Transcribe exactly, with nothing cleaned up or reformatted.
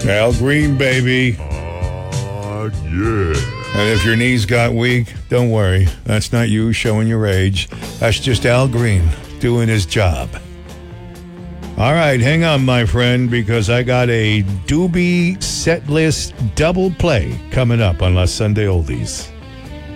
Al Green, baby. Uh, yeah. And if your knees got weak, don't worry. That's not you showing your age. That's just Al Green doing his job. All right, hang on, my friend, because I got a Doobie set list double play coming up on La Sunday Oldies.